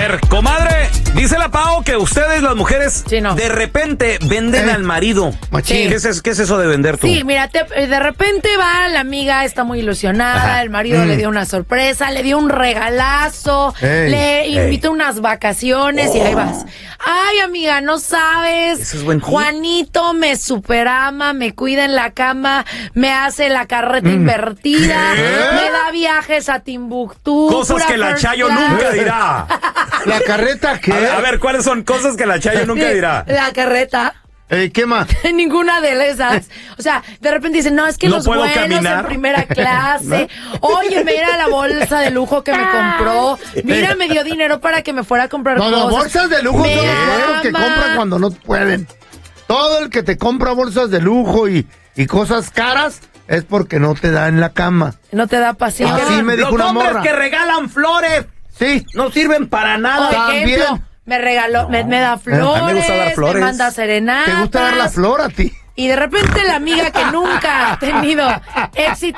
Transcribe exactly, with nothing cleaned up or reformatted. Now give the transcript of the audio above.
ver, comadre, dice la Pao que ustedes, las mujeres, Sí, no. de repente venden Eh. al marido. Machín. ¿Qué es, ¿Qué es eso de vender tú? Sí, mira, te- de repente va la amiga, está muy ilusionada, Ajá. el marido Mm. le dio una sorpresa, le dio un regalazo, Ey, le ey. invitó unas vacaciones y ahí vas. Ay, amiga, no sabes. Ese es buen tip. Juanito me superama, me cuida en la cama, me hace la carreta invertida, ¿Qué? me da viajes a Timbuktu. Cosas pura que la first Chayo class. nunca dirá. ¿La carreta qué? A ver, a ver, ¿cuáles son cosas que la Chayo nunca Sí, dirá? La carreta. Eh, ¿Qué más? Ninguna de esas. O sea, de repente dicen, no, es que ¿No los puedo buenos caminar? en primera clase. Oye, mira la bolsa de lujo que me compró. Mira, me dio dinero para que me fuera a comprar No, cosas. no, bolsas de lujo Me son los güeros que ama. compran cuando no pueden. Todo el que te compra bolsas de lujo y, y cosas caras es porque no te da en la cama. No te da pasión. Así me dijo Los una hombres morra. que regalan flores Sí. no sirven para nada. Por ejemplo, también. me regaló, me, me da a flores, mí me gusta dar flores. me manda serenatas. ¿Te gusta dar la flor a ti? Y de repente la amiga que nunca ha tenido éxito